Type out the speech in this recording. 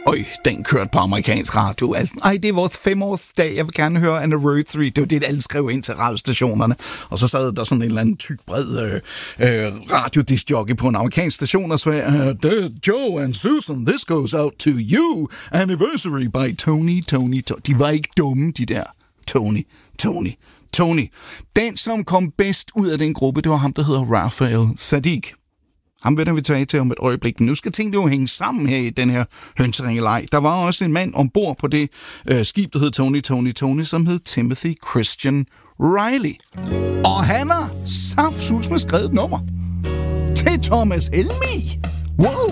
Den kørte på amerikansk radio. Altså, det er vores 5-årsdag. Jeg vil gerne høre Anniversary. Det var det, alle skrev ind til radiostationerne. Og så sad der sådan en eller anden tyk, bred radiodiscjockey på en amerikansk station og sagde, Joe and Susan, this goes out to you. Anniversary by Tony. De var ikke dumme, de der. Tony. Den, som kom bedst ud af den gruppe, det var ham, der hedder Raphael Saadiq. Ham vender vi tilbage til om et øjeblik. Men nu skal tingene jo hænge sammen her i den her hønseringeleg. Der var også en mand ombord på det skib, der hed Tony, som hed Timothy Christian Riley. Og han har saftsus med skrevet nummer til Thomas Helmig. Wow!